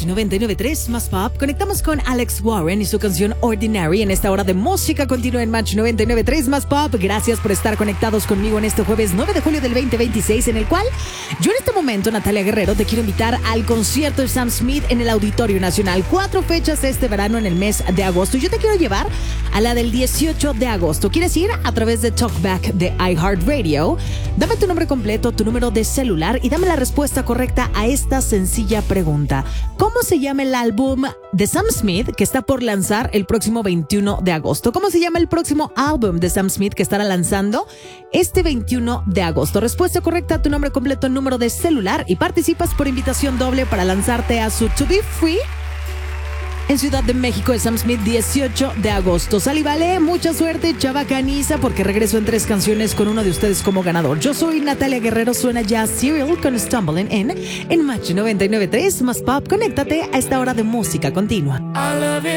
99.3 más pop. Conectamos con Alex Warren y su canción Ordinary en esta hora de música continua en Match 99.3 más pop. Gracias por estar conectados conmigo en este jueves 9 de julio del 2026, en el cual yo en este momento, Natalia Guerrero, te quiero invitar al concierto de Sam Smith en el Auditorio Nacional. 4 fechas este verano en el mes de agosto. Yo te quiero llevar a la del 18 de agosto. ¿Quieres ir? A través de Talkback de iHeartRadio. Dame tu nombre completo, tu número de celular y dame la respuesta correcta a esta sencilla pregunta. ¿Cómo se llama el álbum de Sam Smith que está por lanzar el próximo 21 de agosto? ¿Cómo se llama el próximo álbum de Sam Smith que estará lanzando este 21 de agosto? Respuesta correcta, tu nombre completo, número de celular y participas por invitación doble para lanzarte a su To Be Free en Ciudad de México de Sam Smith, 18 de agosto. Sal y vale, mucha suerte, chava caniza, porque regreso en 3 canciones con uno de ustedes como ganador. Yo soy Natalia Guerrero, suena ya Serial con Stumbling en Match 99.3 más pop. Conéctate a esta hora de música continua.